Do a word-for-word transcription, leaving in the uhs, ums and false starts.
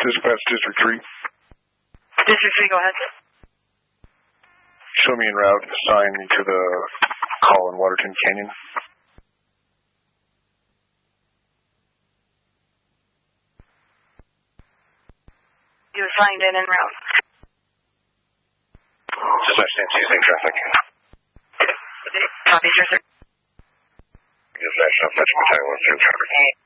Dispatch District three. District three, go ahead. Show me en route, assign to the call in Waterton Canyon. You assigned in en route. Dispatch Nancy, same traffic. Copy, sir, sir. Dispatch, I'll fetch battalion one through traffic.